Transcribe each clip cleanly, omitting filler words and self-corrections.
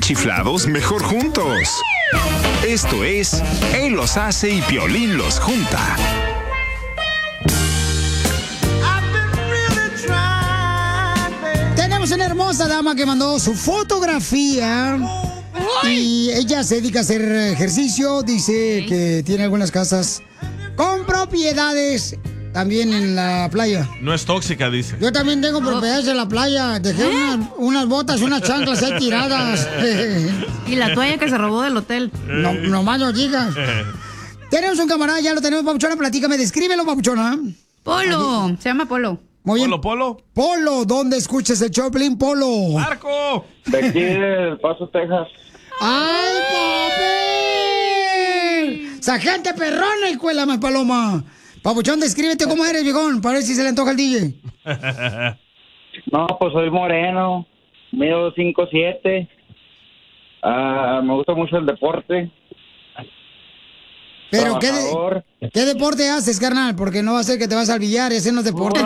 chiflados, mejor juntos. Esto es Él los hace y Piolín los junta. Tenemos una hermosa dama que mandó su fotografía. Y ella se dedica a hacer ejercicio. Dice que tiene algunas casas con propiedades también en la playa. No es tóxica, dice. Yo también tengo propiedades en la playa. Dejé unas botas, unas chanclas ahí tiradas. Y la toalla que se robó del hotel. No más no digas. Tenemos un camarada, ya lo tenemos, Papuchona. Platícame, descríbelo, Papuchona. Polo, se llama Polo. Muy bien. Polo. Polo, ¿dónde escuchas el Choplin, Polo? ¡Marco! De aquí de Paso, Texas. ¡Ay, papi! ¡Sargento perrona, escuela más paloma! Papuchón, descríbete cómo eres, viejón, para ver si se le antoja el DJ. No, pues soy moreno, mido 5'7". Me gusta mucho el deporte. Pero, ¿qué deporte haces, carnal? Porque no va a ser que te vas al billar y hacer los deportes.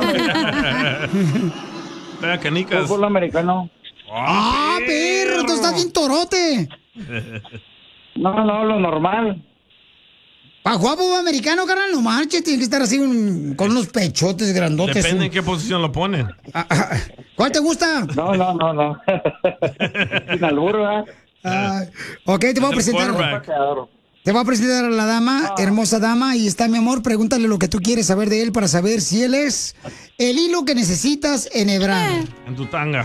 Vea, canicas. Fútbol americano. ¡Ah, perro! ¡Tú estás bien torote! No, lo normal. ¿Para jugar fútbol americano, carnal? No marches, tiene que estar así con unos pechotes grandotes. Depende en qué posición lo ponen. ¿Cuál te gusta? No. Sin albur, ¿verdad? Ok, te voy a presentar. Te voy a presentar a la dama, hermosa dama, y está, mi amor, pregúntale lo que tú quieres saber de él para saber si él es el hilo que necesitas enhebrar. En tu tanga.